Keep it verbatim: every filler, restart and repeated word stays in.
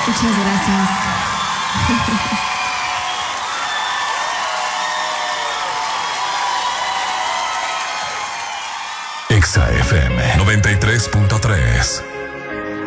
Muchas gracias. Exa F M noventa y tres punto tres.